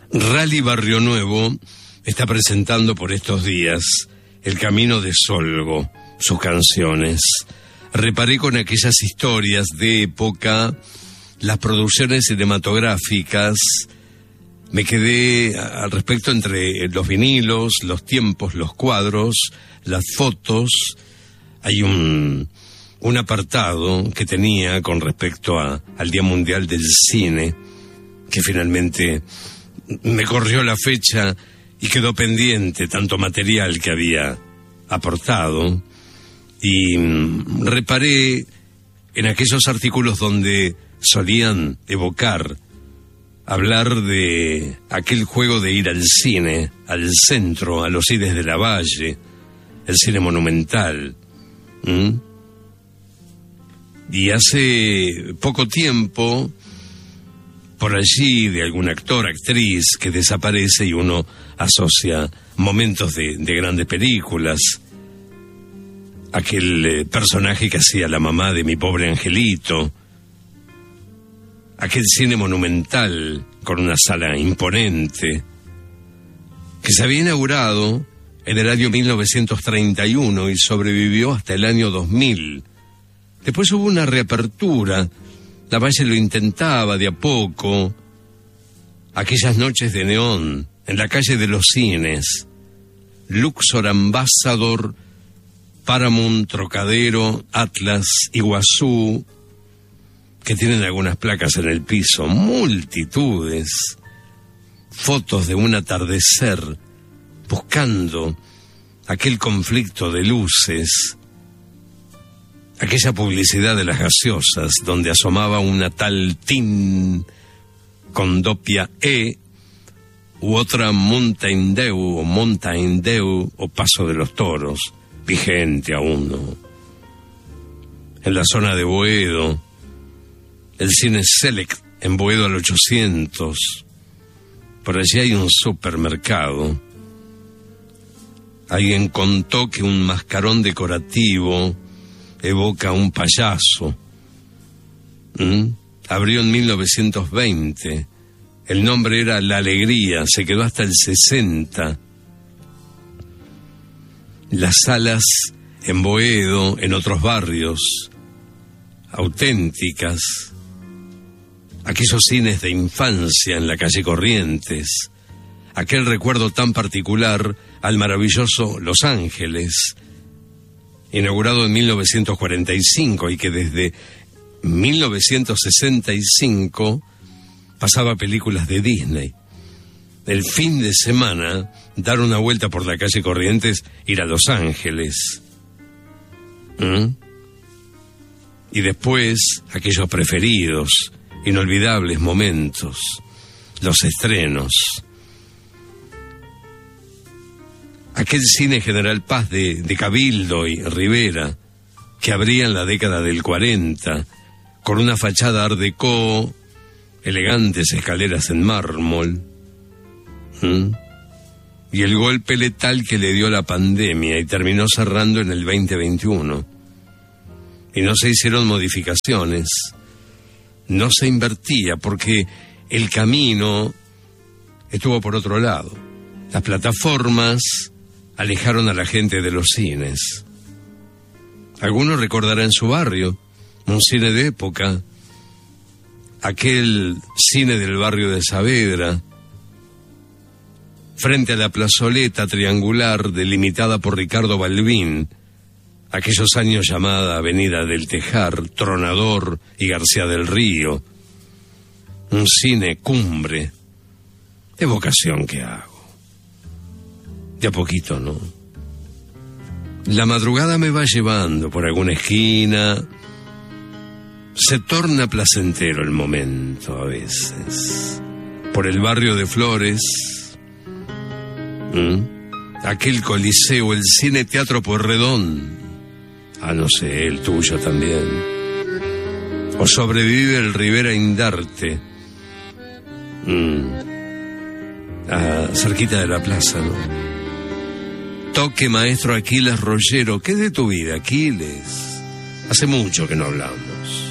Rally Barrio Nuevo está presentando por estos días El Camino de Solgo, sus canciones. Reparé con aquellas historias de época, las producciones cinematográficas. Me quedé al respecto entre los vinilos, los tiempos, los cuadros, las fotos. Hay un apartado que tenía con respecto al Día Mundial del Cine, que finalmente me corrió la fecha y quedó pendiente tanto material que había aportado. Y reparé en aquellos artículos donde solían evocar, hablar de aquel juego de ir al cine, al centro, a los cines de la Valle, el cine monumental. Y hace poco tiempo, por allí, de algún actor, actriz que desaparece y uno asocia momentos de grandes películas. Aquel personaje que hacía la mamá de Mi Pobre Angelito. Aquel cine monumental con una sala imponente que se había inaugurado en el año 1931 y sobrevivió hasta el año 2000. Después hubo una reapertura. La Valle lo intentaba de a poco. Aquellas noches de neón en la calle de los cines, Luxor, Ambassador, Paramount, Trocadero, Atlas, Iguazú, que tienen algunas placas en el piso, multitudes, fotos de un atardecer, buscando aquel conflicto de luces, aquella publicidad de las gaseosas, donde asomaba una tal Tin con dopia E, u otra Mountain Dew o Paso de los Toros, vigente aún, ¿no? En la zona de Boedo, el cine Select en Boedo al 800, por allí hay un supermercado. Alguien contó que un mascarón decorativo evoca a un payaso. Abrió en 1920. El nombre era La Alegría, se quedó hasta el 60. Las salas en Boedo, en otros barrios, auténticas. Aquellos cines de infancia en la calle Corrientes. Aquel recuerdo tan particular al maravilloso Los Ángeles, inaugurado en 1945 y que desde 1965 pasaba películas de Disney. El fin de semana, dar una vuelta por la calle Corrientes, ir a Los Ángeles. Y después, aquellos preferidos, inolvidables momentos, los estrenos. Aquel cine General Paz de Cabildo y Rivera, que abría en la década del 40, con una fachada art déco, elegantes escaleras en mármol. Y el golpe letal que le dio la pandemia y terminó cerrando en el 2021. Y no se hicieron modificaciones, no se invertía porque el camino estuvo por otro lado. Las plataformas alejaron a la gente de los cines. Algunos recordarán su barrio, un cine de época, aquel cine del barrio de Saavedra, frente a la plazoleta triangular delimitada por Ricardo Balbín, aquellos años llamada Avenida del Tejar, Tronador y García del Río. Un cine cumbre. Evocación que hago. De a poquito, ¿no? La madrugada me va llevando por alguna esquina. Se torna placentero el momento a veces. Por el barrio de Flores. Aquel coliseo, el Cine Teatro Pueyrredón. No sé, el tuyo también. O sobrevive el Rivera Indarte. Cerquita de la plaza, ¿no? Toque, maestro Aquiles Rollero. ¿Qué de tu vida, Aquiles? Hace mucho que no hablamos.